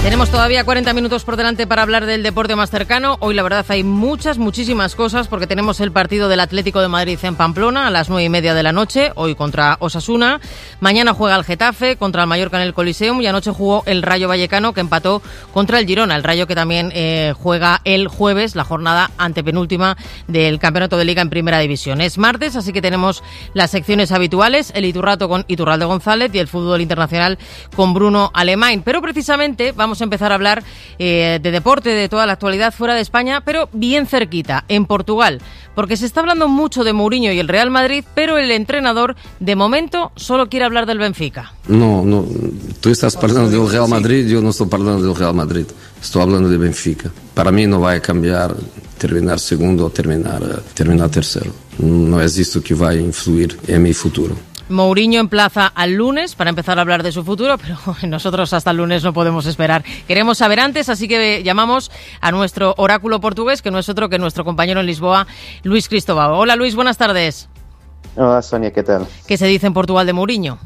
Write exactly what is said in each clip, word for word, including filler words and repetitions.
Tenemos todavía cuarenta minutos por delante para hablar del deporte más cercano. Hoy la verdad hay muchas, muchísimas cosas porque tenemos el partido del Atlético de Madrid en Pamplona a las nueve y media de la noche, hoy contra Osasuna. Mañana juega el Getafe contra el Mallorca en el Coliseum y anoche jugó el Rayo Vallecano que empató contra el Girona. El Rayo que también eh, juega el jueves, la jornada antepenúltima del Campeonato de Liga en Primera División. Es martes, así que tenemos las secciones habituales, el Iturrato con Iturralde González y el fútbol internacional con Bruno Alemán. Pero precisamente vamos a empezar a hablar eh, de deporte, de toda la actualidad fuera de España, pero bien cerquita, en Portugal, porque se está hablando mucho de Mourinho y el Real Madrid, pero el entrenador, de momento, solo quiere hablar del Benfica. No, no, tú estás hablando del Real Madrid, yo no estoy hablando del Real Madrid, estoy hablando de Benfica. Para mí no va a cambiar terminar segundo o terminar, terminar tercero. No es esto que va a influir en mi futuro. Mourinho emplaza al lunes para empezar a hablar de su futuro, pero nosotros hasta el lunes no podemos esperar. Queremos saber antes, así que llamamos a nuestro oráculo portugués, que no es otro que nuestro compañero en Lisboa, Luis Cristóbal. Hola Luis, buenas tardes. Hola Sonia, ¿qué tal? ¿Qué se dice en Portugal de Mourinho?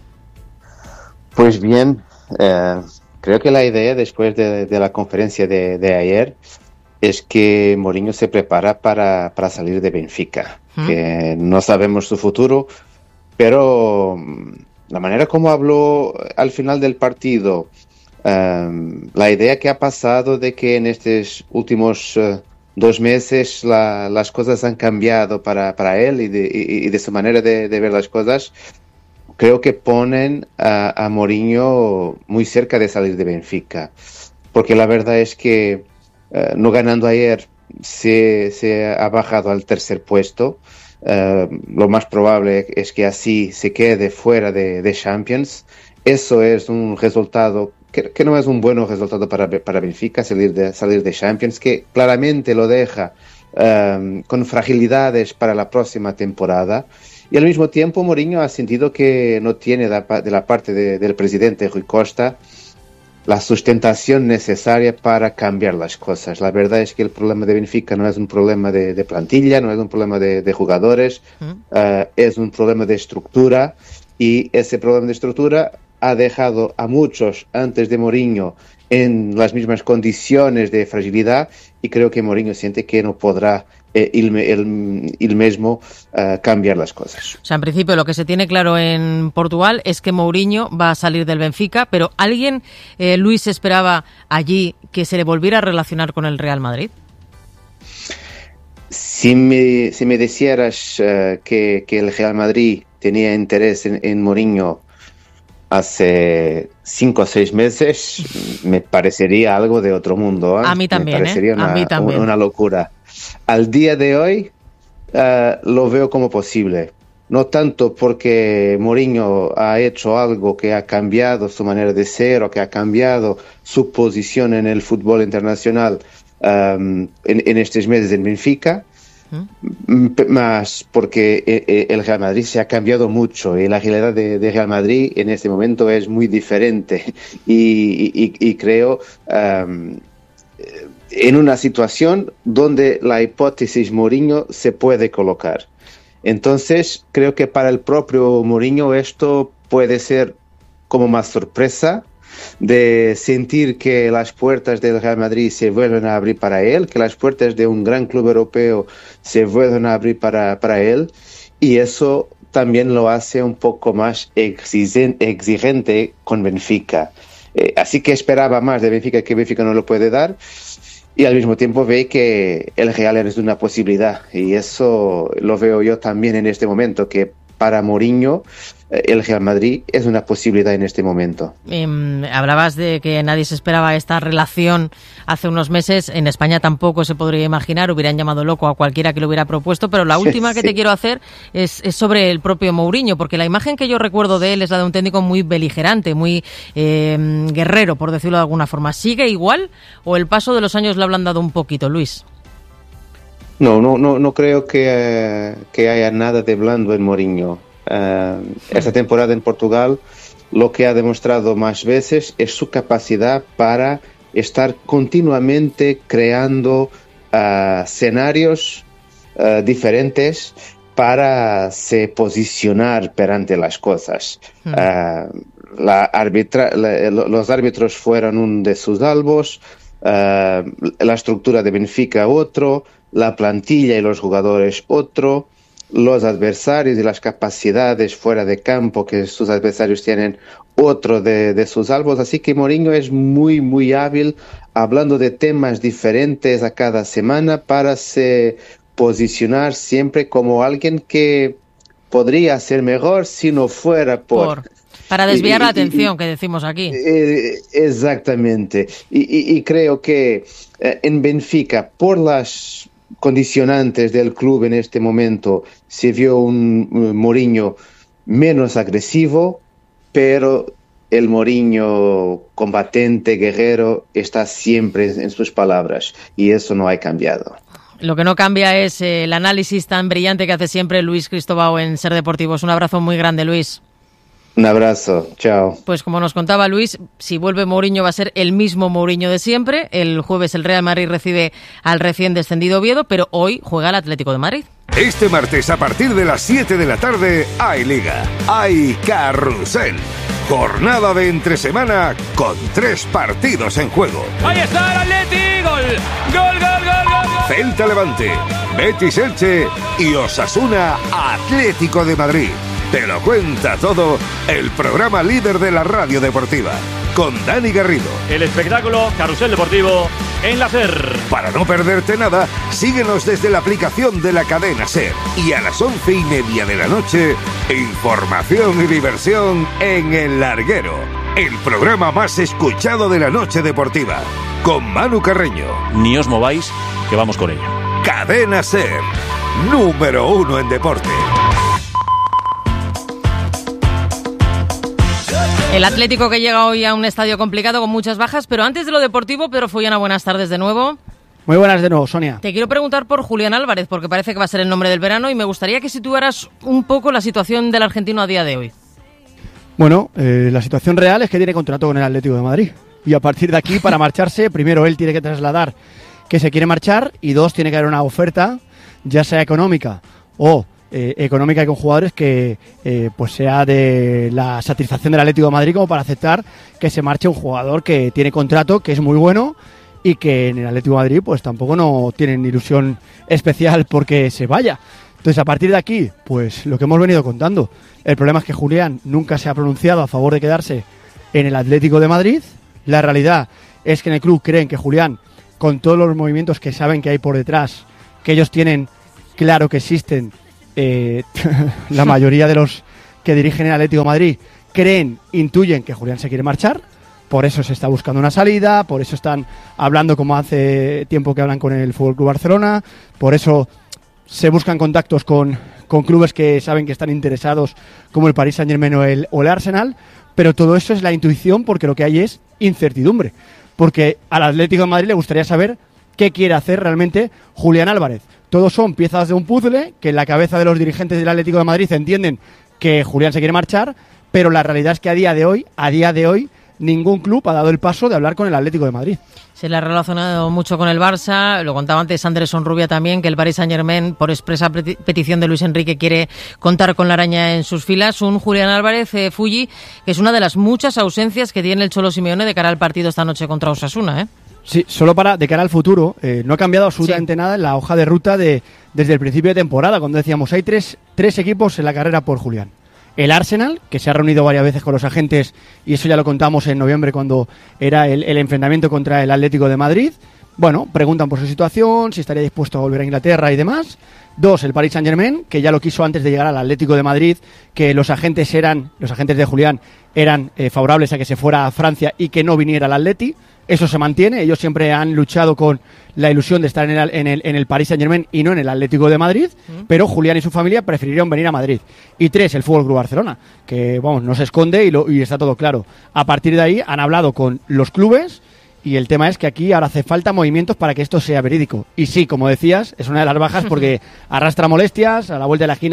Pues bien, eh, creo que la idea después de, de la conferencia de, de ayer es que Mourinho se prepara para, para salir de Benfica, ¿Mm? que no sabemos su futuro. Pero la manera como habló al final del partido, um, la idea que ha pasado de que en estos últimos uh, dos meses la, las cosas han cambiado para, para él y de, y, y de su manera de, de ver las cosas, creo que ponen a, a Mourinho muy cerca de salir de Benfica. Porque la verdad es que uh, no ganando ayer se, se ha bajado al tercer puesto. Uh, lo más probable es que así se quede fuera de, de Champions. Eso es un resultado que, que no es un buen resultado para, para Benfica, salir de, salir de Champions, que claramente lo deja um, con fragilidades para la próxima temporada. Y al mismo tiempo Mourinho ha sentido que no tiene de, de la parte de, del presidente Rui Costa la sustentación necesaria para cambiar las cosas. La verdad es que el problema de Benfica no es un problema de, de plantilla, no es un problema de, de jugadores, ¿Mm? uh, es un problema de estructura, y ese problema de estructura ha dejado a muchos antes de Mourinho en las mismas condiciones de fragilidad, y creo que Mourinho siente que no podrá eh, él, él, él mismo uh, cambiar las cosas. O sea, en principio lo que se tiene claro en Portugal es que Mourinho va a salir del Benfica, pero ¿alguien, eh, Luis, esperaba allí que se le volviera a relacionar con el Real Madrid? Si me, si me dijeras uh, que, que el Real Madrid tenía interés en, en Mourinho hace cinco o seis meses, me parecería algo de otro mundo, ¿eh? A mí también, me parecería ¿eh? una, A mí también. una locura. Al día de hoy uh, lo veo como posible. No tanto porque Mourinho ha hecho algo que ha cambiado su manera de ser o que ha cambiado su posición en el fútbol internacional um, en, en estos meses en Benfica, más porque el Real Madrid se ha cambiado mucho y la realidad de, de Real Madrid en este momento es muy diferente y, y, y creo um, en una situación donde la hipótesis Mourinho se puede colocar. Entonces creo que para el propio Mourinho esto puede ser como más sorpresa, de sentir que las puertas del Real Madrid se vuelven a abrir para él, que las puertas de un gran club europeo se vuelven a abrir para, para él, y eso también lo hace un poco más exigente con Benfica. Eh, así que esperaba más de Benfica, que Benfica no lo puede dar, y al mismo tiempo ve que el Real es una posibilidad, y eso lo veo yo también en este momento, que para Mourinho el Real Madrid es una posibilidad en este momento. Eh, hablabas de que nadie se esperaba esta relación hace unos meses. En España tampoco se podría imaginar, hubieran llamado loco a cualquiera que lo hubiera propuesto, pero la última sí, que sí. te quiero hacer es, es sobre el propio Mourinho, porque la imagen que yo recuerdo de él es la de un técnico muy beligerante, muy eh, guerrero, por decirlo de alguna forma. ¿Sigue igual o el paso de los años le ha ablandado un poquito, Luis? No, no, no, no creo que, eh, que haya nada de blando en Mourinho. Uh, esta temporada en Portugal lo que ha demostrado más veces es su capacidad para estar continuamente creando uh, escenarios uh, diferentes para se posicionar perante las cosas. Uh, la arbitra, la, los árbitros fueron un de sus albos, uh, la estructura de Benfica otro, la plantilla y los jugadores otro, los adversarios y las capacidades fuera de campo que sus adversarios tienen otro de, de sus albos, así que Mourinho es muy muy hábil hablando de temas diferentes a cada semana para se posicionar siempre como alguien que podría ser mejor si no fuera por... por para desviar y, la atención, y, que decimos aquí. Eh, exactamente, y, y, y creo que eh, en Benfica, por las condicionantes del club en este momento, se vio un, un Mourinho menos agresivo, pero el Mourinho combatente, guerrero, está siempre en sus palabras y eso no ha cambiado. Lo que no cambia es eh, el análisis tan brillante que hace siempre Luis Cristóbao en Ser Deportivos. Un abrazo muy grande, Luis. Un abrazo, chao. Pues como nos contaba Luis, si vuelve Mourinho va a ser el mismo Mourinho de siempre. El jueves el Real Madrid recibe al recién descendido Oviedo, pero hoy juega el Atlético de Madrid. Este martes a partir de las siete de la tarde hay Liga, hay Carrusel. Jornada de entre semana con tres partidos en juego. Ahí está el Atleti, gol, gol, gol, gol, gol. Celta Levante, Betis Elche y Osasuna Atlético de Madrid. Te lo cuenta todo el programa líder de la radio deportiva, con Dani Garrido. El espectáculo Carrusel Deportivo en la SER. Para no perderte nada, síguenos desde la aplicación de la cadena SER. Y a las once y media de la noche, información y diversión en El Larguero, el programa más escuchado de la noche deportiva, con Manu Carreño. Ni os mováis, que vamos con ella. Cadena SER, número uno en deporte. El Atlético que llega hoy a un estadio complicado con muchas bajas, pero antes de lo deportivo, Pedro Follana, buenas tardes de nuevo. Muy buenas de nuevo, Sonia. Te quiero preguntar por Julián Álvarez, porque parece que va a ser el nombre del verano y me gustaría que situaras un poco la situación del argentino a día de hoy. Bueno, eh, la situación real es que tiene contrato con el Atlético de Madrid y a partir de aquí, para marcharse, primero él tiene que trasladar que se quiere marchar y dos, tiene que haber una oferta, ya sea económica o Eh, económica y con jugadores que eh, pues sea de la satisfacción del Atlético de Madrid como para aceptar que se marche un jugador que tiene contrato, que es muy bueno y que en el Atlético de Madrid pues tampoco no tienen ilusión especial porque se vaya. Entonces a partir de aquí, pues lo que hemos venido contando, el problema es que Julián nunca se ha pronunciado a favor de quedarse en el Atlético de Madrid. La realidad es que en el club creen que Julián, con todos los movimientos que saben que hay por detrás, que ellos tienen claro que existen, Eh, la mayoría de los que dirigen el Atlético de Madrid creen, intuyen que Julián se quiere marchar, por eso se está buscando una salida, por eso están hablando como hace tiempo que hablan con el F C Barcelona, por eso se buscan contactos con, con clubes que saben que están interesados como el Paris Saint-Germain o el, o el Arsenal, pero todo eso es la intuición porque lo que hay es incertidumbre, porque al Atlético de Madrid le gustaría saber qué quiere hacer realmente Julián Álvarez. Todos son piezas de un puzzle que en la cabeza de los dirigentes del Atlético de Madrid entienden que Julián se quiere marchar, pero la realidad es que a día de hoy, a día de hoy, ningún club ha dado el paso de hablar con el Atlético de Madrid. Se le ha relacionado mucho con el Barça, lo contaba antes Andrés Onrubia también, que el Paris Saint-Germain, por expresa petición de Luis Enrique, quiere contar con la araña en sus filas. Un Julián Álvarez, eh, Fulli, que es una de las muchas ausencias que tiene el Cholo Simeone de cara al partido esta noche contra Osasuna, ¿eh? Sí, solo para de cara al futuro, eh, no ha cambiado absolutamente sí. nada en la hoja de ruta de desde el principio de temporada, cuando decíamos hay tres, tres equipos en la carrera por Julián. El Arsenal, que se ha reunido varias veces con los agentes, y eso ya lo contamos en noviembre cuando era el, el enfrentamiento contra el Atlético de Madrid. Bueno, preguntan por su situación, si estaría dispuesto a volver a Inglaterra y demás. Dos, el Paris Saint-Germain, que ya lo quiso antes de llegar al Atlético de Madrid, que los agentes eran, los agentes de Julián eran eh, favorables a que se fuera a Francia y que no viniera al Atleti. Eso se mantiene, ellos siempre han luchado con la ilusión de estar en el, en el, en el Paris Saint-Germain y no en el Atlético de Madrid, mm. pero Julián y su familia prefirieron venir a Madrid. Y tres, el F C Barcelona, que vamos, no se esconde y, lo, y está todo claro. A partir de ahí han hablado con los clubes y el tema es que aquí ahora hace falta movimientos para que esto sea verídico. Y sí, como decías, es una de las bajas porque arrastra molestias, a la vuelta de la esquina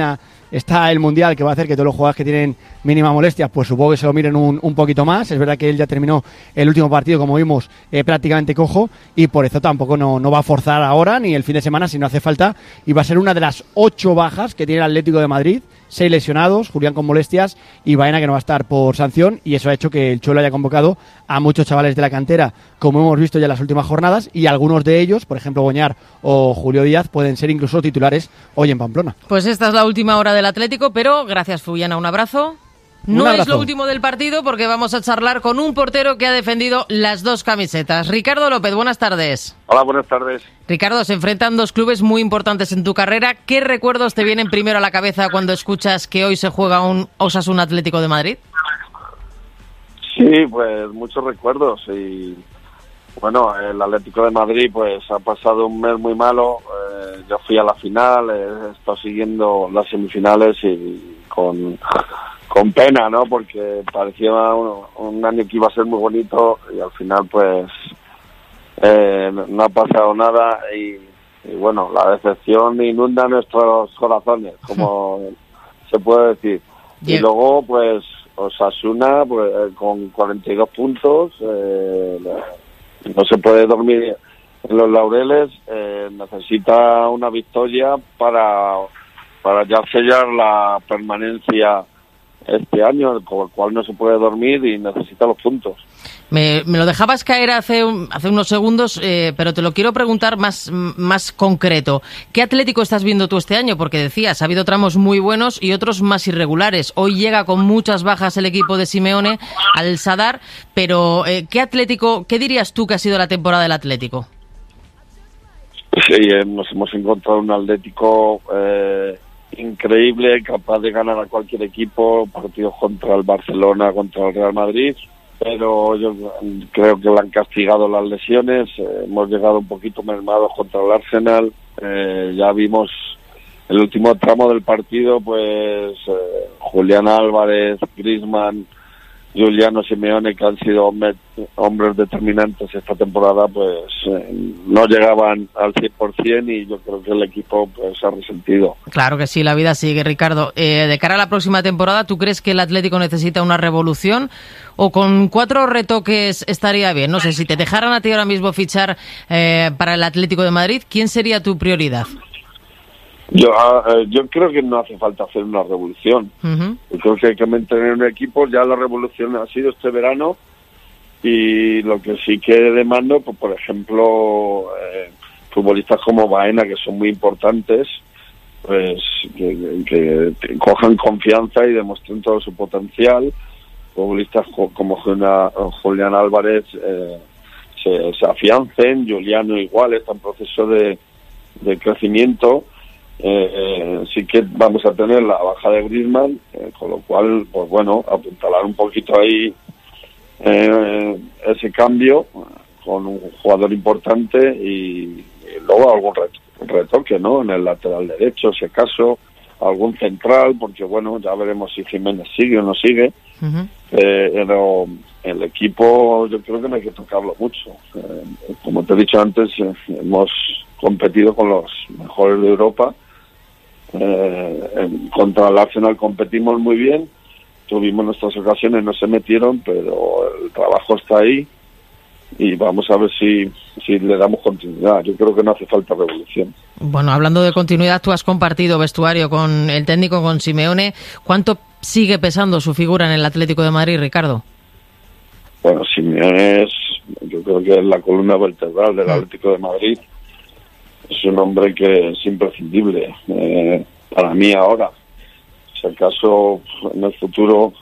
está el Mundial, que va a hacer que todos los jugadores que tienen mínima molestias, pues supongo que se lo miren un, un poquito más. Es verdad que él ya terminó el último partido, como vimos, eh, prácticamente cojo, y por eso tampoco no, no va a forzar ahora ni el fin de semana si no hace falta, y va a ser una de las ocho bajas que tiene el Atlético de Madrid. Seis lesionados, Julián con molestias y Baena que no va a estar por sanción, y eso ha hecho que el Cholo haya convocado a muchos chavales de la cantera, como hemos visto ya en las últimas jornadas, y algunos de ellos, por ejemplo Boñar o Julio Díaz, pueden ser incluso titulares hoy en Pamplona. Pues esta es la última hora del Atlético, pero gracias Fullana, un abrazo. No es lo último del partido porque vamos a charlar con un portero que ha defendido las dos camisetas. Ricardo López, buenas tardes. Hola, buenas tardes. Ricardo, se enfrentan dos clubes muy importantes en tu carrera. ¿Qué recuerdos te vienen primero a la cabeza cuando escuchas que hoy se juega un Osasuna Atlético de Madrid? Sí, pues muchos recuerdos y bueno, el Atlético de Madrid pues ha pasado un mes muy malo. Eh, yo fui a la final, he estado siguiendo las semifinales y con... con pena, ¿no? Porque parecía un, un año que iba a ser muy bonito y al final, pues, eh, no ha pasado nada y, y, bueno, la decepción inunda nuestros corazones, como se puede decir. Yeah. Y luego, pues, Osasuna, pues, con cuarenta y dos puntos, eh, no se puede dormir en los laureles, eh, necesita una victoria para, para ya sellar la permanencia este año, con el cual no se puede dormir y necesita los puntos. Me, me lo dejabas caer hace, un, hace unos segundos, eh, pero te lo quiero preguntar más, más concreto. ¿Qué Atlético estás viendo tú este año? Porque decías, ha habido tramos muy buenos y otros más irregulares. Hoy llega con muchas bajas el equipo de Simeone al Sadar, pero eh, ¿qué Atlético, qué dirías tú que ha sido la temporada del Atlético? Sí, eh, nos hemos encontrado un Atlético... Eh, increíble, capaz de ganar a cualquier equipo, partidos contra el Barcelona, contra el Real Madrid, pero yo creo que le han castigado las lesiones, eh, hemos llegado un poquito mermados contra el Arsenal, eh, ya vimos el último tramo del partido, pues eh, Julián Álvarez, Griezmann, Giuliano Simeone, que han sido hombres, hombres determinantes esta temporada, pues eh, no llegaban al cien por ciento y yo creo que el equipo pues ha resentido. Claro que sí, la vida sigue, Ricardo. Eh, de cara a la próxima temporada, ¿tú crees que el Atlético necesita una revolución o con cuatro retoques estaría bien? No sé, si te dejaran a ti ahora mismo fichar eh, para el Atlético de Madrid, ¿quién sería tu prioridad? Yo uh, yo creo que no hace falta hacer una revolución. Uh-huh. Yo creo que hay que mantener un equipo. Ya la revolución ha sido este verano y lo que sí que demando, pues por ejemplo, eh, futbolistas como Baena, que son muy importantes, pues que, que, que cojan confianza y demuestren todo su potencial. Futbolistas como Julián Álvarez eh, se, se afiancen, Giuliano igual está en proceso de, de crecimiento. Eh, sí que vamos a tener la baja de Griezmann, eh, con lo cual, pues bueno, apuntalar un poquito ahí eh, ese cambio con un jugador importante y, y luego algún retoque, ¿no? En el lateral derecho, si acaso, algún central, porque bueno, ya veremos si Jiménez sigue o no sigue. Uh-huh. eh, pero el equipo yo creo que no hay que tocarlo mucho. Eh, como te he dicho antes, eh, hemos competido con los mejores de Europa. Eh, en, contra el Arsenal competimos muy bien, tuvimos nuestras ocasiones, no se metieron, pero el trabajo está ahí y vamos a ver si, si le damos continuidad. Yo creo que no hace falta revolución. Bueno, hablando de continuidad, tú has compartido vestuario con el técnico, con Simeone. ¿Cuánto sigue pesando su figura en el Atlético de Madrid, Ricardo? Bueno, Simeone es, yo creo que es la columna vertebral del Atlético de Madrid. Es un hombre que es imprescindible eh, para mí ahora. Si acaso en el futuro,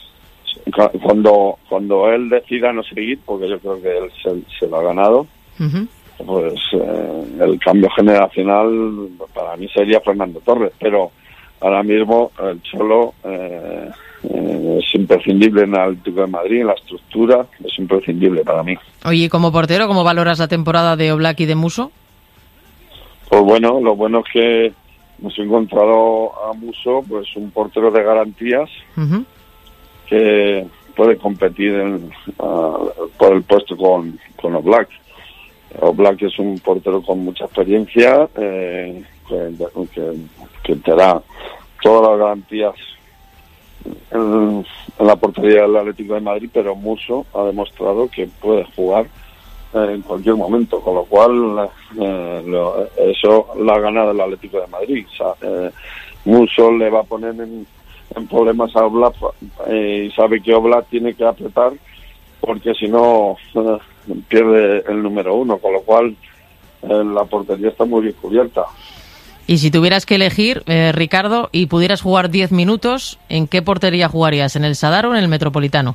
cuando cuando él decida no seguir, porque yo creo que él se, se lo ha ganado, uh-huh. pues eh, el cambio generacional para mí sería Fernando Torres. Pero ahora mismo el Cholo eh, eh, es imprescindible en el Atlético de Madrid, en la estructura, es imprescindible para mí. Oye, como portero, ¿cómo valoras la temporada de Oblak y de Musso? Pues bueno, lo bueno es que hemos encontrado a Musso, pues un portero de garantías, uh-huh. que puede competir en, uh, por el puesto con, con Oblak. Oblak es un portero con mucha experiencia, eh, que, que, que te da todas las garantías en, en la portería del Atlético de Madrid, pero Musso ha demostrado que puede jugar eh, en cualquier momento, con lo cual eh, lo, eso lo ha ganado el Atlético de Madrid. O sea, eh, Musso le va a poner en, en problemas a Oblak eh, y sabe que Oblak tiene que apretar porque si no eh, pierde el número uno, con lo cual eh, la portería está muy bien cubierta. Y si tuvieras que elegir, eh, Ricardo, y pudieras jugar diez minutos, ¿en qué portería jugarías? ¿En el Sadar o en el Metropolitano?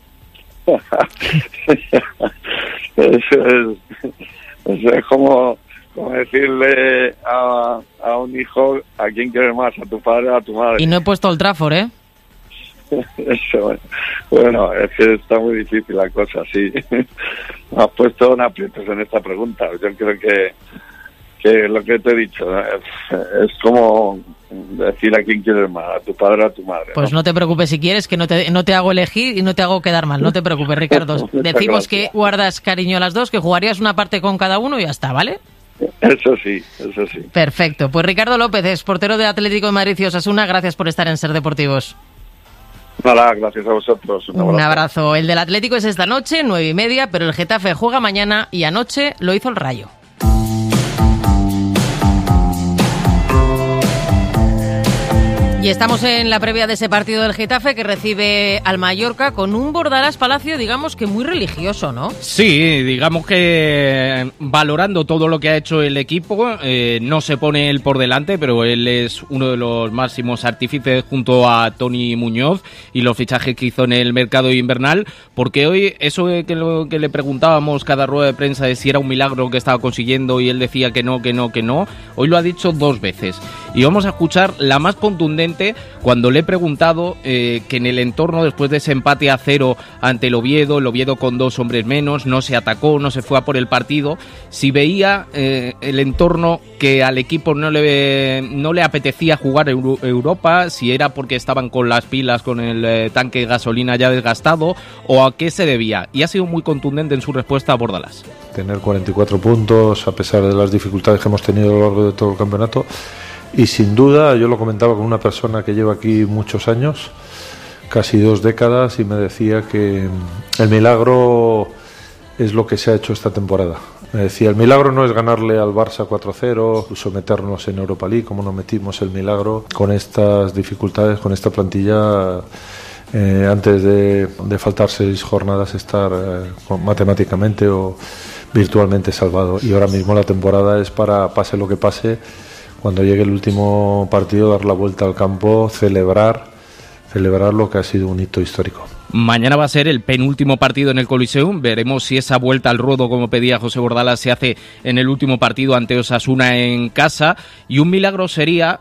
es, es, es como, como decirle a, a un hijo a quién quieres más, a tu padre o a tu madre. Y no he puesto Old Trafford, ¿eh? Eso, bueno, es que está muy difícil la cosa, sí. Me has puesto en aprietos en esta pregunta. Yo creo que que lo que te he dicho es, es como decir a quién quieres más, a tu padre o a tu madre. Pues no, no te preocupes si quieres, que no te, no te hago elegir y no te hago quedar mal. No te preocupes, Ricardo. Decimos que guardas cariño a las dos, que jugarías una parte con cada uno y ya está, ¿vale? Eso sí, eso sí. Perfecto. Pues Ricardo López, es portero de Atlético de Madrid y Osasuna. Gracias por estar en Ser Deportivos. Nada, gracias a vosotros. Un abrazo. Un abrazo. El del Atlético es esta noche, nueve y media, pero el Getafe juega mañana y anoche lo hizo el Rayo. Y estamos en la previa de ese partido del Getafe que recibe al Mallorca con un Bordalás Palacio, digamos que muy religioso, ¿no? Sí, digamos que valorando todo lo que ha hecho el equipo, eh, no se pone él por delante, pero él es uno de los máximos artífices junto a Toni Muñoz y los fichajes que hizo en el mercado invernal, porque hoy eso que, lo, que le preguntábamos cada rueda de prensa de si era un milagro que estaba consiguiendo y él decía que no, que no, que no, hoy lo ha dicho dos veces. Y vamos a escuchar la más contundente cuando le he preguntado eh, que en el entorno, después de ese empate a cero ante el Oviedo, el Oviedo con dos hombres menos, no se atacó, no se fue a por el partido, si veía eh, el entorno que al equipo no le, no le apetecía jugar Euro- Europa, si era porque estaban con las pilas, con el eh, tanque de gasolina ya desgastado, o a qué se debía. Y ha sido muy contundente en su respuesta a Bordalás. Tener cuarenta y cuatro puntos, a pesar de las dificultades que hemos tenido a lo largo de todo el campeonato. Y sin duda, yo lo comentaba con una persona que lleva aquí muchos años, casi dos décadas, y me decía que el milagro es lo que se ha hecho esta temporada. Me decía, el milagro no es ganarle al Barça cuatro cero, someternos en Europa League, como nos metimos. El milagro con estas dificultades, con esta plantilla, eh, antes de, de faltar seis jornadas, estar eh, matemáticamente o virtualmente salvado. Y ahora mismo la temporada es para, pase lo que pase, cuando llegue el último partido, dar la vuelta al campo, celebrar, celebrar lo que ha sido un hito histórico. Mañana va a ser el penúltimo partido en el Coliseum. Veremos si esa vuelta al ruedo, como pedía José Bordalás, se hace en el último partido ante Osasuna en casa. Y un milagro sería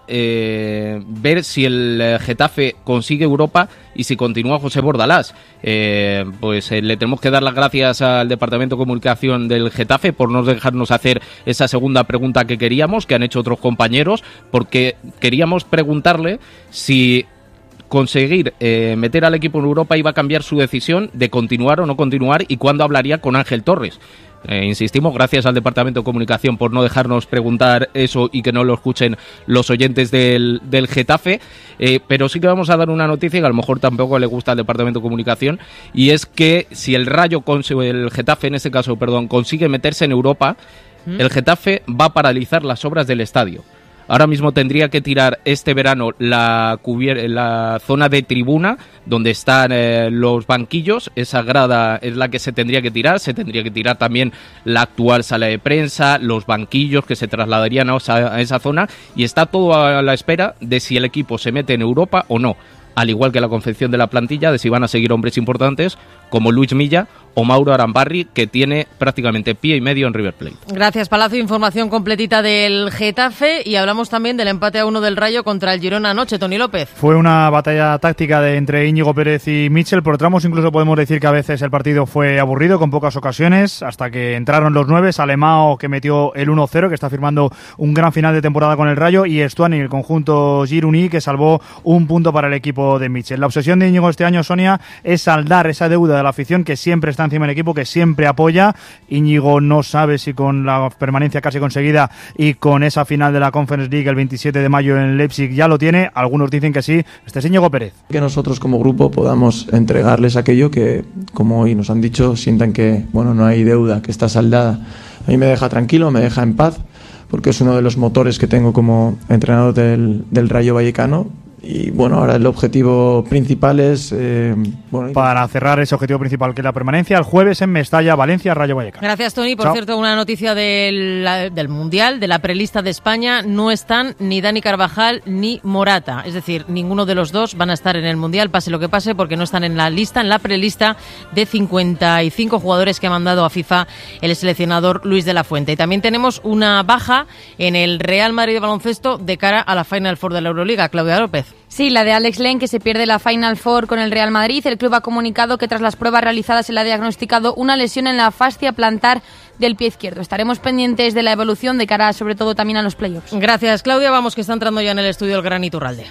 eh, ver si el Getafe consigue Europa y si continúa José Bordalás. Eh, pues eh, le tenemos que dar las gracias al Departamento de Comunicación del Getafe por no dejarnos hacer esa segunda pregunta que queríamos, que han hecho otros compañeros, porque queríamos preguntarle si conseguir eh, meter al equipo en Europa iba a cambiar su decisión de continuar o no continuar y cuándo hablaría con Ángel Torres. Eh, insistimos, gracias al Departamento de Comunicación por no dejarnos preguntar eso y que no lo escuchen los oyentes del, del Getafe, eh, pero sí que vamos a dar una noticia que a lo mejor tampoco le gusta al Departamento de Comunicación, y es que si el Rayo, consigue, el Getafe en este caso, perdón, consigue meterse en Europa, ¿Mm? el Getafe va a paralizar las obras del estadio. Ahora mismo tendría que tirar este verano la, cubier- la zona de tribuna donde están eh, los banquillos. Esa grada es la que se tendría que tirar. Se tendría que tirar también la actual sala de prensa, los banquillos que se trasladarían a esa, a esa zona. Y está todo a la espera de si el equipo se mete en Europa o no. Al igual que la confección de la plantilla, de si van a seguir hombres importantes como Luis Milla o Mauro Arambarri, que tiene prácticamente pie y medio en River Plate. Gracias, Palacio. Información completita del Getafe y hablamos también del empate a uno del Rayo contra el Girona anoche. Toni López. Fue una batalla táctica de entre Íñigo Pérez y Mitchell. Por tramos incluso podemos decir que a veces el partido fue aburrido, con pocas ocasiones, hasta que entraron los nueve. Salemao, que metió el uno cero, que está firmando un gran final de temporada con el Rayo, y Estuani, el conjunto gironí, que salvó un punto para el equipo de Mitchell. La obsesión de Íñigo este año, Sonia, es saldar esa deuda de la afición que siempre está está encima del equipo, que siempre apoya. Íñigo no sabe si con la permanencia casi conseguida y con esa final de la Conference League el veintisiete de mayo en Leipzig ya lo tiene. Algunos dicen que sí. Este es Íñigo Pérez. Que nosotros como grupo podamos entregarles aquello que, como hoy nos han dicho, sientan que, bueno, no hay deuda, que está saldada. A mí me deja tranquilo, me deja en paz, porque es uno de los motores que tengo como entrenador del, del Rayo Vallecano. Y bueno, ahora el objetivo principal es... Eh, bueno, para cerrar ese objetivo principal, que es la permanencia, el jueves en Mestalla, Valencia, Rayo Vallecano. Gracias, Tony. Por Chao. cierto, una noticia del, del Mundial, de la prelista de España, no están ni Dani Carvajal ni Morata. Es decir, ninguno de los dos van a estar en el Mundial, pase lo que pase, porque no están en la lista, en la prelista de cincuenta y cinco jugadores que ha mandado a FIFA el seleccionador Luis de la Fuente. Y también tenemos una baja en el Real Madrid de baloncesto de cara a la Final Four de la Euroliga. Claudia López. Sí, la de Alex Len, que se pierde la Final Four con el Real Madrid. El club ha comunicado que tras las pruebas realizadas se le ha diagnosticado una lesión en la fascia plantar del pie izquierdo. Estaremos pendientes de la evolución de cara, sobre todo, también a los playoffs. Gracias, Claudia. Vamos, que está entrando ya en el estudio el gran Iturralde.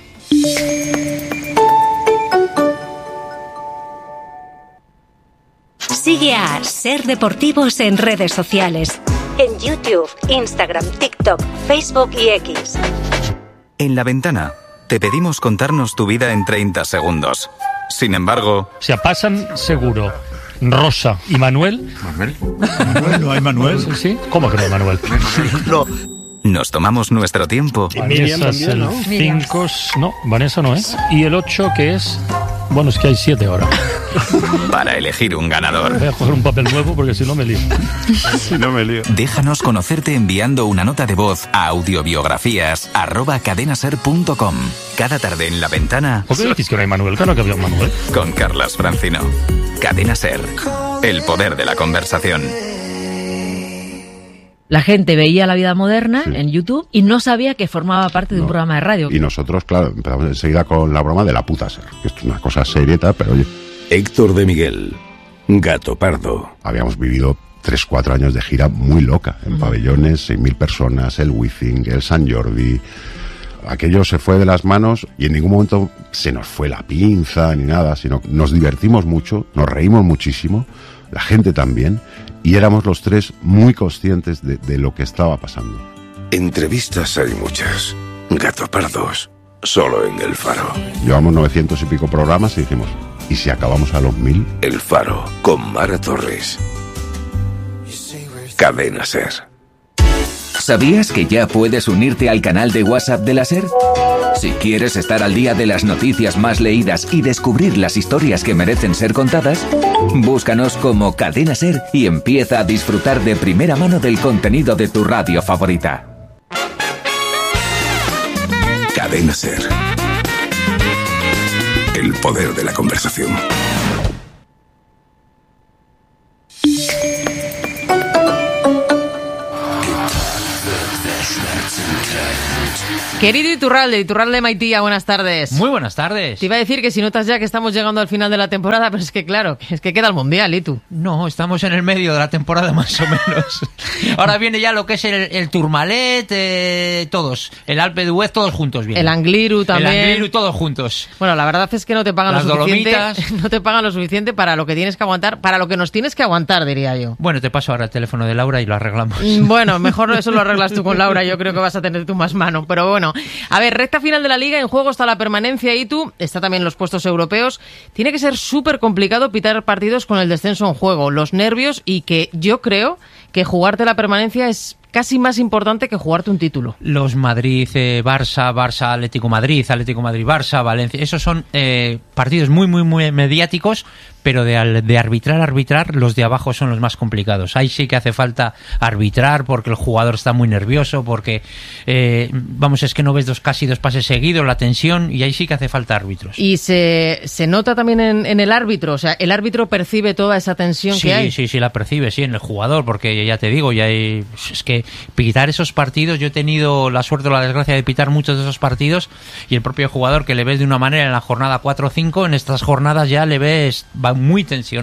Sigue a Ser Deportivos en redes sociales. En YouTube, Instagram, TikTok, Facebook y X. En La Ventana te pedimos contarnos tu vida en treinta segundos. Sin embargo... Se pasan seguro Rosa y Manuel. ¿Manuel? ¿Manuel? ¿No hay Manuel? Sí, sí. ¿Cómo que no hay Manuel? No. Nos tomamos nuestro tiempo. Vanessa es el cinco... No, Vanessa no es. Y el ocho, que es... Bueno, es que hay siete ahora. Para elegir un ganador. Voy a coger un papel nuevo porque si no me lío. Si no me lío. Déjanos conocerte enviando una nota de voz a audiobiografías arroba cadenaser punto com. Cada tarde en La Ventana. ¿Por qué decís que no hay Manuel? Claro que había un Manuel. Con Carlas Francino. Cadena Ser. El poder de la conversación. La gente veía La Vida Moderna sí. en YouTube y no sabía que formaba parte de un no. programa de radio. Y nosotros, claro, empezamos enseguida con la broma de la puta ser, que es una cosa serieta, pero oye... Héctor de Miguel, Gato Pardo. Habíamos vivido tres, cuatro años de gira muy loca, en uh-huh. pabellones, seis mil personas, el Wizzing, el San Jordi... Aquello se fue de las manos y en ningún momento se nos fue la pinza ni nada, sino nos divertimos mucho, nos reímos muchísimo, la gente también, y éramos los tres muy conscientes de, de lo que estaba pasando. Entrevistas hay muchas, Gato Pardos, solo en El Faro. Llevamos novecientos y pico programas y dijimos, ¿y si acabamos a los mil? El Faro, con Mara Torres. Cadena Ser. ¿Sabías que ya puedes unirte al canal de WhatsApp de la SER? Si quieres estar al día de las noticias más leídas y descubrir las historias que merecen ser contadas, búscanos como Cadena SER y empieza a disfrutar de primera mano del contenido de tu radio favorita. Cadena SER. El poder de la conversación. Querido Iturralde, Iturralde Maitía, buenas tardes. Muy buenas tardes. Te iba a decir que si notas ya que estamos llegando al final de la temporada, pero es que claro, es que queda el Mundial, ¿y tú? No, estamos en el medio de la temporada más o menos. Ahora viene ya lo que es el, el Tourmalet, eh, todos. El Alpe d'Huez, todos juntos vienen. El Angliru también. El Angliru, todos juntos. Bueno, la verdad es que no te pagan Las lo suficiente. Dolomitas. No te pagan lo suficiente para lo que tienes que aguantar, para lo que nos tienes que aguantar, diría yo. Bueno, te paso ahora el teléfono de Laura y lo arreglamos. Bueno, mejor eso lo arreglas tú con Laura, yo creo que vas a tener tú más mano. Pero bueno, a ver, recta final de la Liga, en juego está la permanencia y tú, está también los puestos europeos. Tiene que ser súper complicado pitar partidos con el descenso en juego, los nervios y que yo creo que jugarte la permanencia es casi más importante que jugarte un título. Los Madrid, eh, Barça, Barça, Atlético Madrid, Atlético Madrid, Barça, Valencia, esos son eh, partidos muy, muy, muy mediáticos, pero de, de arbitrar, arbitrar, los de abajo son los más complicados. Ahí sí que hace falta arbitrar porque el jugador está muy nervioso, porque, eh, vamos, es que no ves dos casi dos pases seguidos, la tensión, y ahí sí que hace falta árbitros. Y se, se nota también en, en el árbitro, o sea, el árbitro percibe toda esa tensión sí, que hay. Sí, sí, sí, la percibe, sí, en el jugador, porque ya te digo, ya hay, es que pitar esos partidos, yo he tenido la suerte o la desgracia de pitar muchos de esos partidos, y el propio jugador que le ves de una manera en la jornada cuatro o cinco, en estas jornadas ya le ves, va muy tensionado.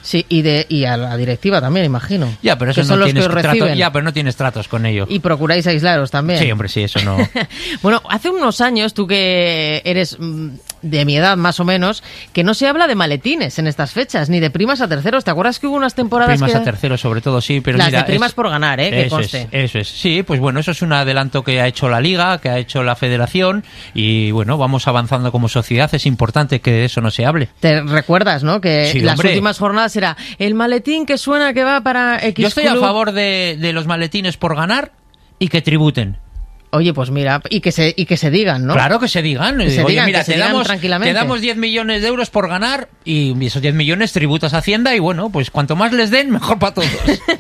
Sí, y de y a la directiva también, imagino. Ya, pero eso que son no los tienes que os trato, reciben. ya, pero no tienes tratos con ellos. Y procuráis aislaros también. Sí, hombre, sí, eso no. Bueno, hace unos años, tú que eres mm, de mi edad más o menos, que no se habla de maletines en estas fechas, ni de primas a terceros. ¿Te acuerdas que hubo unas temporadas Primas que... a terceros, sobre todo, sí, pero Las mira, de primas es- por ganar, ¿eh? Que eso conste. es, eso es. Sí, pues bueno, eso es un adelanto que ha hecho la Liga, que ha hecho la Federación, y bueno, vamos avanzando como sociedad. Es importante que de eso no se hable. Te recuerdas, ¿no? Que Sí, las hombre. últimas jornadas era el maletín que suena que va para X Yo estoy a club. favor de, de los maletines por ganar y que tributen. Oye, pues mira, y que se y que se digan, ¿no? Claro que se digan. Que se Oye, digan, mira, que se te, digan damos, tranquilamente. te damos diez millones de euros por ganar y esos diez millones tributas a Hacienda y bueno, pues cuanto más les den, mejor para todos.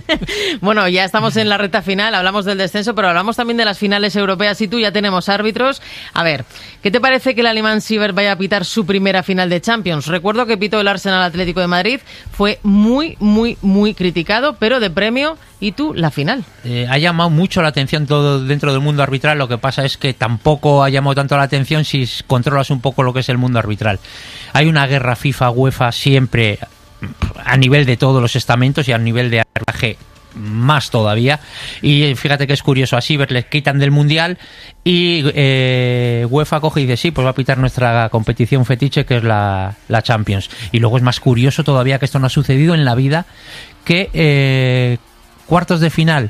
Bueno, ya estamos en la recta final, hablamos del descenso, pero hablamos también de las finales europeas y tú ya tenemos árbitros. A ver, ¿qué te parece que el alemán Siebert vaya a pitar su primera final de Champions? Recuerdo que pitó el Arsenal Atlético de Madrid, fue muy, muy, muy criticado, pero de premio, y tú, la final. Eh, ha llamado mucho la atención todo dentro del mundo arbitral, lo que pasa es que tampoco ha llamado tanto la atención si controlas un poco lo que es el mundo arbitral. Hay una guerra FIFA UEFA siempre a nivel de todos los estamentos y a nivel de arbitraje más todavía, y fíjate que es curioso, a Siebert les quitan del Mundial y eh, UEFA coge y dice sí, pues va a pitar nuestra competición fetiche, que es la, la Champions. Y luego es más curioso todavía, que esto no ha sucedido en la vida, que eh, cuartos de final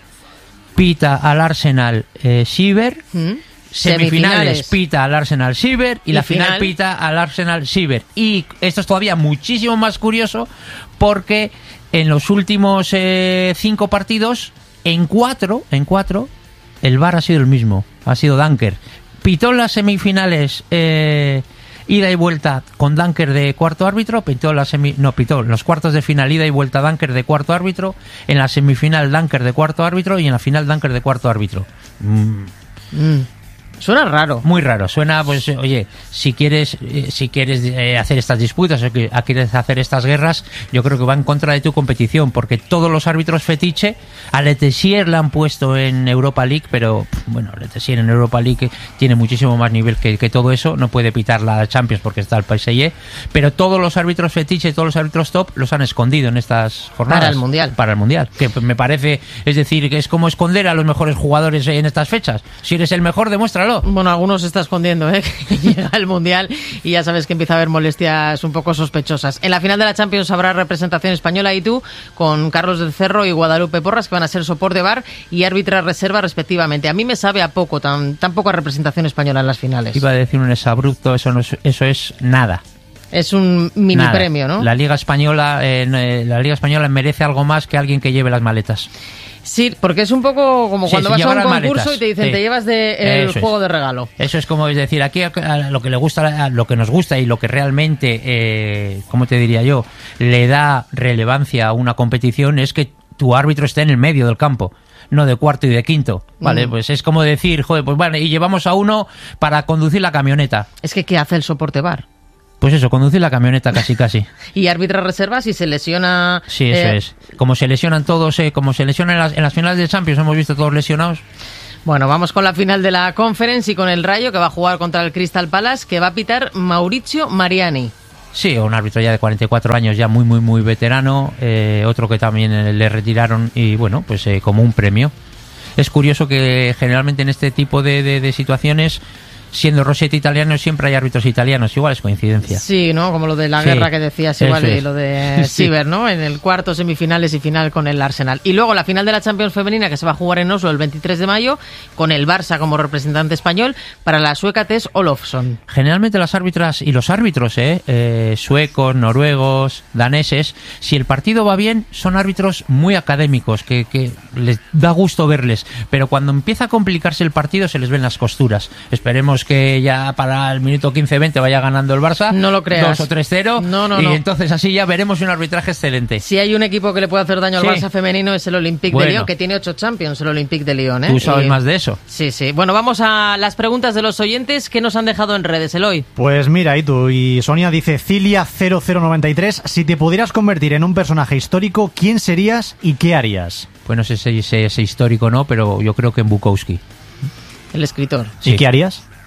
pita al Arsenal eh, Siebert, ¿Mm? semifinales Semifinales. pita al Arsenal Siebert y, Y la final, final pita al Arsenal Siebert. Y esto es todavía muchísimo más curioso porque en los últimos eh, cinco partidos, en cuatro, en cuatro, el V A R ha sido el mismo, ha sido Dunker. Pitó en las semifinales eh, ida y vuelta con Dunker de cuarto árbitro, pitó la semi, no, pitó en los cuartos de final ida y vuelta Dunker de cuarto árbitro, en la semifinal Dunker de cuarto árbitro y en la final Dunker de cuarto árbitro. Mm. Mm. Suena raro. Muy raro. Suena, pues, eh, oye, si quieres eh, si quieres eh, hacer estas disputas o que quieres hacer estas guerras, yo creo que va en contra de tu competición, porque todos los árbitros fetiche, a Le Tessier la han puesto en Europa League, pero, pff, bueno, Le Tessier en Europa League tiene muchísimo más nivel que, que todo eso, no puede pitar la Champions porque está el P S G, pero todos los árbitros fetiche, todos los árbitros top, los han escondido en estas jornadas. Para el Mundial. Para el Mundial, que me parece, es decir, que es como esconder a los mejores jugadores en estas fechas. Si eres el mejor, demuéstralo. Bueno, algunos se está escondiendo, ¿eh? Que llega el Mundial y ya sabes que empieza a haber molestias un poco sospechosas. En la final de la Champions habrá representación española y tú, con Carlos del Cerro y Guadalupe Porras, que van a ser soporte V A R y árbitra reserva respectivamente. A mí me sabe a poco, tan, tan poca representación española en las finales. Iba a decir un exabrupto, eso no es, eso es nada. Es un mini Nada. premio, ¿no? La Liga Española, eh, eh, la Liga Española merece algo más que alguien que lleve las maletas. Sí, porque es un poco como Sí, cuando sin vas a un llevar las concurso maletas. y te dicen Sí. te llevas de el Eso es. juego de regalo. Eso es como es decir, aquí a, a lo que le gusta, a lo que nos gusta y lo que realmente, eh, ¿cómo te diría yo?, le da relevancia a una competición es que tu árbitro esté en el medio del campo, no de cuarto y de quinto. Vale, Mm. pues es como decir, joder, pues vale, y llevamos a uno para conducir la camioneta. Es que ¿qué hace el soporte V A R? Pues eso, conducir la camioneta casi casi. Y árbitra reserva si se lesiona... Sí, eso eh, es. Como se lesionan todos, eh, como se lesionan en las, en las finales de Champions, hemos visto todos lesionados. Bueno, vamos con la final de la Conference y con el Rayo, que va a jugar contra el Crystal Palace, que va a pitar Maurizio Mariani. Sí, un árbitro ya de cuarenta y cuatro años, ya muy, muy, muy veterano. Eh, otro que también eh, le retiraron y, bueno, pues eh, como un premio. Es curioso que generalmente en este tipo de, de, de situaciones, siendo Rossetti italiano, siempre hay árbitros italianos. Igual es coincidencia. Sí, ¿no? Como lo de la Sí, guerra que decías, igual, eso y es. lo de Sí. Siebert, ¿no? En el cuarto, semifinales y final con el Arsenal. Y luego la final de la Champions femenina, que se va a jugar en Oslo el veintitrés de mayo, con el Barça como representante español, para la sueca Tess Olofsson. Generalmente las árbitras y los árbitros, eh, eh, suecos, noruegos, daneses, si el partido va bien, son árbitros muy académicos, que, que les da gusto verles, pero cuando empieza a complicarse el partido se les ven las costuras. Esperemos que ya para el minuto quince veinte vaya ganando el Barça, No lo creas. dos o tres cero, No, no, y no. entonces así ya veremos un arbitraje excelente. Si hay un equipo que le puede hacer daño al Sí. Barça femenino es el Olympique Bueno. de Lyon, que tiene ocho Champions, el Olympique de Lyon, ¿eh? Tú sabes Y- más de eso. Sí, sí. Bueno, vamos a las preguntas de los oyentes que nos han dejado en redes, Eloy. Pues mira, y tú, y Sonia dice, Cilia cero cero noventa y tres, si te pudieras convertir en un personaje histórico, ¿quién serías y qué harías? Bueno, ese, ese, ese histórico no, pero yo creo que en Bukowski. El escritor. ¿Y qué harías?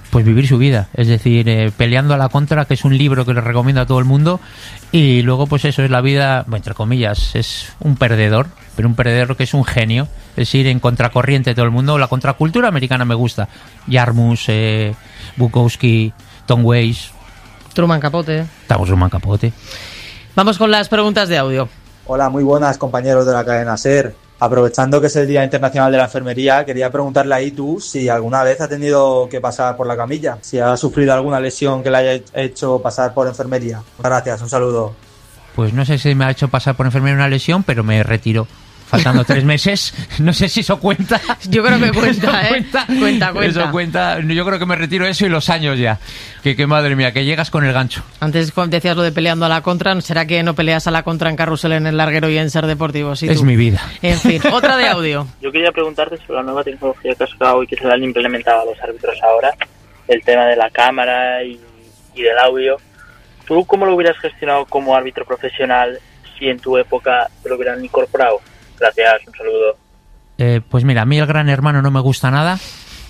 pues vivir su vida, es decir, eh, peleando a la contra, que es un libro que les recomiendo a todo el mundo, y luego pues eso es la vida, bueno, entre comillas, es un perdedor, pero un perdedor que es un genio, es decir, en contracorriente todo el mundo. La contracultura americana me gusta, Jarmus, eh, Bukowski, Tom Waits, Truman Capote. Estamos Truman Capote. Vamos con las preguntas de audio. Hola, muy buenas compañeros de la cadena SER. Aprovechando que es el Día Internacional de la Enfermería, quería preguntarle a Itu si alguna vez ha tenido que pasar por la camilla, si ha sufrido alguna lesión que le haya hecho pasar por enfermería. Gracias, un saludo. Pues no sé si me ha hecho pasar por enfermería una lesión, pero me retiro. Faltando tres meses, no sé si eso cuenta. Yo creo que cuenta, ¿eh? Cuenta, cuenta, cuenta. Eso cuenta. Yo creo que me retiro eso y los años ya. Que, que madre mía, que llegas con el gancho. Antes decías lo de peleando a la contra. ¿Será que no peleas a la contra en Carrusel, en el Larguero y en Ser Deportivo? ¿Sí, es tú? mi vida. En fin, otra de audio. Yo quería preguntarte sobre la nueva tecnología que has sacado y que se le han implementado a los árbitros ahora. El tema de la cámara y, y del audio. ¿Tú cómo lo hubieras gestionado como árbitro profesional si en tu época te lo hubieran incorporado? Gracias, un saludo. Eh, pues mira, a mí el Gran Hermano no me gusta nada.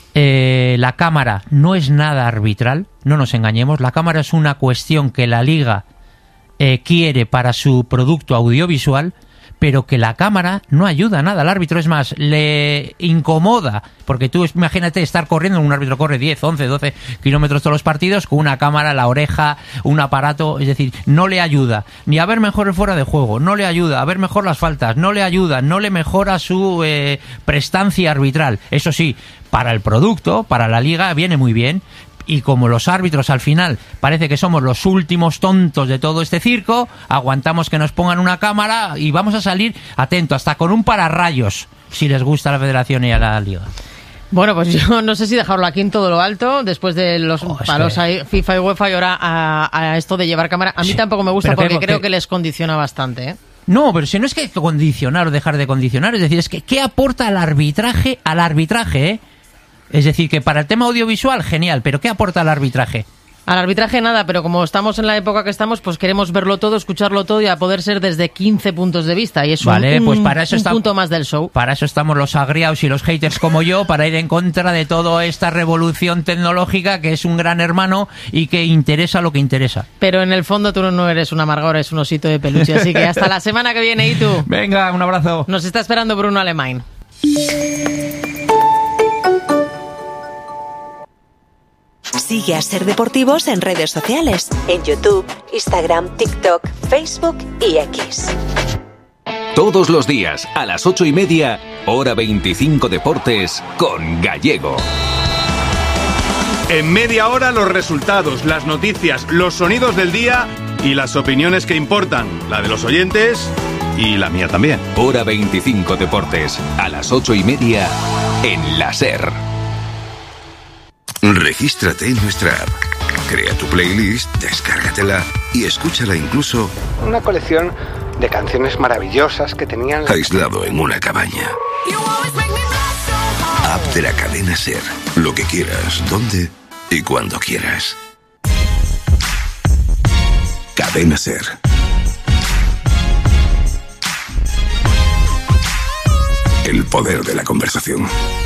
Eh, la cámara no es nada arbitral, no nos engañemos. La cámara es una cuestión que la Liga eh, quiere para su producto audiovisual, pero que la cámara no ayuda nada al árbitro. Es más, le incomoda, porque tú imagínate estar corriendo, un árbitro corre diez, once, doce kilómetros todos los partidos con una cámara, la oreja, un aparato, es decir, no le ayuda ni a ver mejor el fuera de juego, no le ayuda a ver mejor las faltas, no le ayuda, no le mejora su eh, prestancia arbitral. Eso sí, para el producto, para la Liga viene muy bien. Y como los árbitros al final parece que somos los últimos tontos de todo este circo, aguantamos que nos pongan una cámara y vamos a salir, atento, hasta con un pararrayos, si les gusta a la Federación y a la Liga. Bueno, pues yo no sé si dejarlo aquí en todo lo alto, después de los oh, palos que... ahí, FIFA y UEFA y ahora a, a esto de llevar cámara. A mí sí, tampoco me gusta porque creo que... que les condiciona bastante, ¿eh? No, pero si no es que condicionar o dejar de condicionar, es decir, es que ¿qué aporta al arbitraje, al arbitraje, eh? Es decir, que para el tema audiovisual, genial, pero ¿qué aporta al arbitraje? Al arbitraje nada, pero como estamos en la época que estamos, pues queremos verlo todo, escucharlo todo y a poder ser desde quince puntos de vista. Y es vale, un, pues para eso un está, punto más del show. Para eso estamos los agriados y los haters como yo, para ir en contra de toda esta revolución tecnológica que es un gran hermano y que interesa lo que interesa. Pero en el fondo tú no eres un amargor, eres un osito de peluche. Así que hasta la semana que viene, ¿y tú? Venga, un abrazo. Nos está esperando Bruno Alemán. Sigue a Ser Deportivos en redes sociales, en YouTube, Instagram, TikTok, Facebook y X. Todos los días, a las ocho y media, hora veinticinco Deportes, con Gallego. En media hora los resultados, las noticias, los sonidos del día y las opiniones que importan, la de los oyentes y la mía también. Hora veinticinco Deportes, a las ocho y media, en la SER. Regístrate en nuestra app, crea tu playlist, descárgatela y escúchala incluso. Una colección de canciones maravillosas que tenían aislado en una cabaña. App de la cadena SER, lo que quieras, donde y cuando quieras. Cadena SER. El poder de la conversación.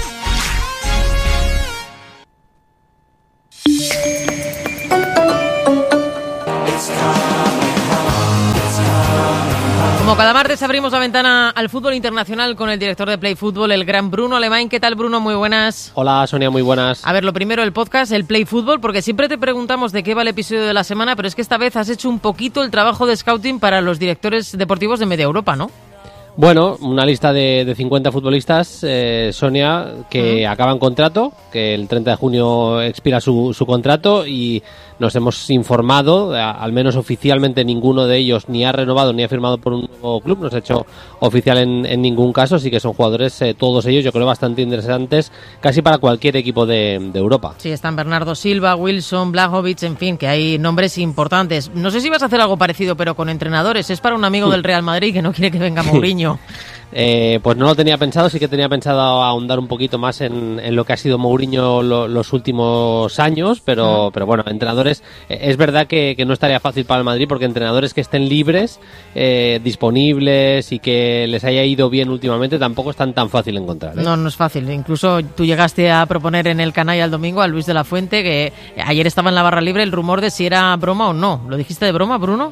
Como cada martes abrimos la ventana al fútbol internacional con el director de Play Fútbol, el gran Bruno Alemán. ¿Qué tal, Bruno? Muy buenas. Hola, Sonia, muy buenas. A ver, lo primero, el podcast, el Play Fútbol, porque siempre te preguntamos de qué va el episodio de la semana, pero es que esta vez has hecho un poquito el trabajo de scouting para los directores deportivos de media Europa, ¿no? Bueno, una lista de, de cincuenta futbolistas, eh, Sonia, que uh-huh. acaban contrato, que el treinta de junio expira su, su contrato y nos hemos informado, a, al menos oficialmente ninguno de ellos ni ha renovado ni ha firmado por un nuevo club, no se ha hecho oficial en, en ningún caso, así que son jugadores, eh, todos ellos yo creo bastante interesantes, casi para cualquier equipo de, de Europa. Sí, están Bernardo Silva, Wilson, Blajovic, en fin, que hay nombres importantes. No sé si vas a hacer algo parecido, pero con entrenadores. Es para un amigo del Real Madrid que no quiere que venga Mourinho. Eh, pues no lo tenía pensado, sí que tenía pensado ahondar un poquito más en, en lo que ha sido Mourinho lo, los últimos años, pero, pero bueno, entrenadores, eh, es verdad que, que no estaría fácil para el Madrid, porque entrenadores que estén libres, eh, disponibles y que les haya ido bien últimamente tampoco es tan, tan fácil encontrar, ¿eh? No, no es fácil. Incluso tú llegaste a proponer en el canal el domingo a Luis de la Fuente, que ayer estaba en la barra libre el rumor de si era broma o no. ¿Lo dijiste de broma, Bruno?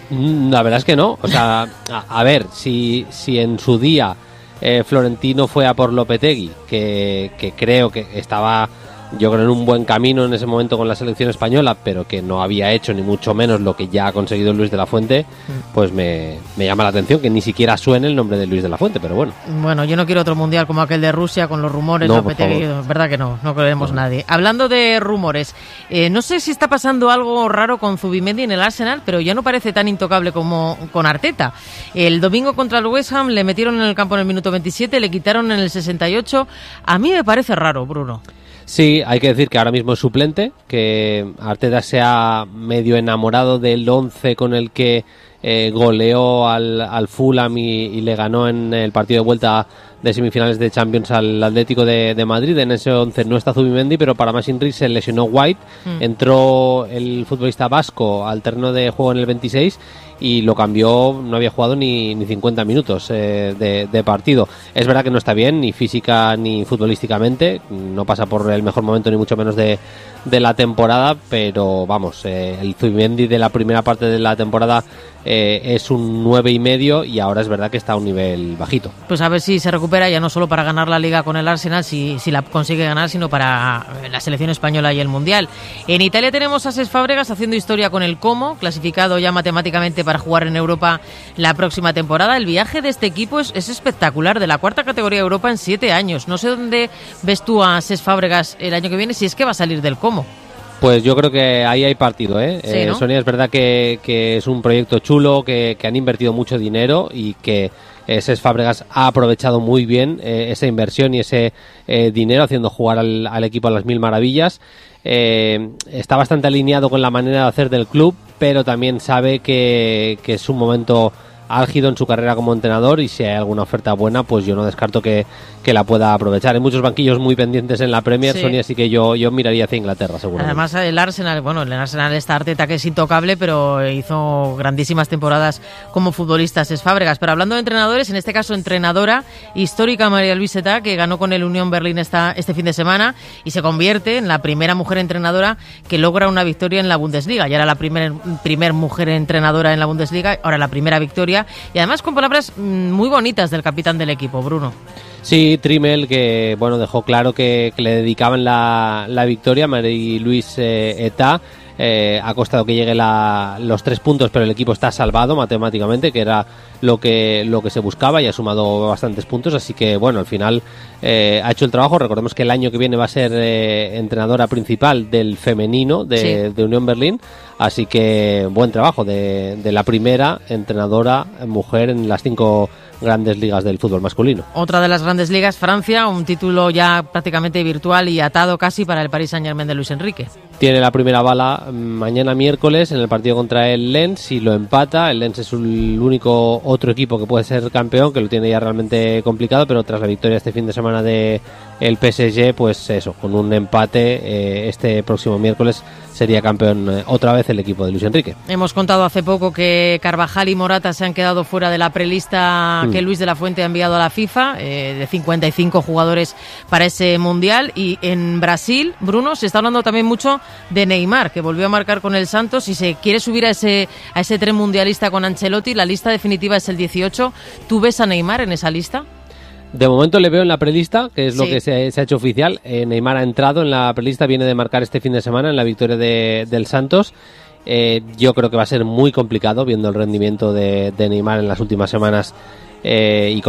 La verdad es que no. O sea, a, a ver, si, si en su día eh, Florentino fue a por Lopetegui, que, que creo que estaba, yo creo, en un buen camino en ese momento con la selección española, pero que no había hecho ni mucho menos lo que ya ha conseguido Luis de la Fuente, pues me, me llama la atención que ni siquiera suene el nombre de Luis de la Fuente, pero bueno. Bueno, yo no quiero otro mundial como aquel de Rusia con los rumores. No, Lopetegui, es verdad que no, no queremos no. nadie. Hablando de rumores, eh, no sé si está pasando algo raro con Zubimendi en el Arsenal, pero ya no parece tan intocable como con Arteta. El domingo contra el West Ham le metieron en el campo en el minuto veintisiete, le quitaron en el sesenta y ocho. A mí me parece raro, Bruno. Sí, hay que decir que ahora mismo es suplente, que Arteta se ha medio enamorado del once con el que eh, goleó al, al Fulham y, y le ganó en el partido de vuelta de semifinales de Champions al Atlético de, de Madrid. En ese once no está Zubimendi, pero para más Inri se lesionó White, mm. entró el futbolista vasco al terreno de juego en el veintiséis y lo cambió, no había jugado ni, ni cincuenta minutos eh, de, de partido. Es verdad que no está bien, ni física ni futbolísticamente, no pasa por el mejor momento ni mucho menos de, de la temporada, pero vamos, eh, el Zubimendi de la primera parte de la temporada eh, es un nueve y medio y ahora es verdad que está a un nivel bajito. Pues a ver si se recupera, ya no solo para ganar la Liga con el Arsenal, si, si la consigue ganar, sino para la selección española y el Mundial. En Italia tenemos a Cesc Fábregas haciendo historia con el Como, clasificado ya matemáticamente para jugar en Europa la próxima temporada. El viaje de este equipo es, es espectacular, de la cuarta categoría de Europa en siete años. No sé dónde ves tú a Cesc Fábregas el año que viene, si es que va a salir del Como. Pues yo creo que ahí hay partido, ¿eh? Sí, ¿no? eh Sonia, es verdad que, que es un proyecto chulo, que, que han invertido mucho dinero y que eh, Cesc Fábregas ha aprovechado muy bien eh, esa inversión y ese eh, dinero, haciendo jugar al, al equipo a las mil maravillas. Eh, está bastante alineado con la manera de hacer del club, pero también sabe que, que es un momento álgido en su carrera como entrenador y si hay alguna oferta buena, pues yo no descarto que, que la pueda aprovechar. Hay muchos banquillos muy pendientes en la Premier, sí. Sonia, así que yo, yo miraría hacia Inglaterra, seguro. Además, el Arsenal, bueno, el Arsenal está Arteta, que es intocable, pero hizo grandísimas temporadas como futbolista Cesc Fábregas. Pero hablando de entrenadores, en este caso entrenadora histórica, María Luiseta, que ganó con el Unión Berlín esta, este fin de semana y se convierte en la primera mujer entrenadora que logra una victoria en la Bundesliga. Ya era la primer, primer mujer entrenadora en la Bundesliga, ahora la primera victoria. Y además con palabras muy bonitas del capitán del equipo, Bruno. Sí, Trimmel, que bueno, dejó claro que, que le dedicaban la, la victoria a Marie-Louise eh, Eta. Eh, ha costado que llegue la, los tres puntos, pero el equipo está salvado matemáticamente, que era lo que lo que se buscaba, y ha sumado bastantes puntos, así que bueno, al final eh, ha hecho el trabajo. Recordemos que el año que viene va a ser eh, entrenadora principal del femenino de, sí. de Unión Berlín, así que buen trabajo de, de la primera entrenadora mujer en las cinco grandes ligas del fútbol masculino. Otra de las grandes ligas, Francia, un título ya prácticamente virtual y atado casi para el Paris Saint-Germain de Luis Enrique. Tiene la primera bala mañana miércoles en el partido contra el Lens y lo empata. El Lens es el único otro equipo que puede ser campeón, que lo tiene ya realmente complicado, pero tras la victoria este fin de semana de el P S G, pues eso, con un empate eh, este próximo miércoles sería campeón eh, otra vez el equipo de Luis Enrique. Hemos contado hace poco que Carvajal y Morata se han quedado fuera de la prelista mm. que Luis de la Fuente ha enviado a la FIFA, eh, de cincuenta y cinco jugadores para ese Mundial. Y en Brasil, Bruno, se está hablando también mucho de Neymar, que volvió a marcar con el Santos y se quiere subir a ese, a ese tren mundialista con Ancelotti. La lista definitiva es el dieciocho. ¿Tú ves a Neymar en esa lista? De momento le veo en la prelista, que es lo sí. que se, se ha hecho oficial. Eh, Neymar ha entrado en la prelista, viene de marcar este fin de semana en la victoria de, del Santos. Eh, yo creo que va a ser muy complicado, viendo el rendimiento de, de Neymar en las últimas semanas eh, y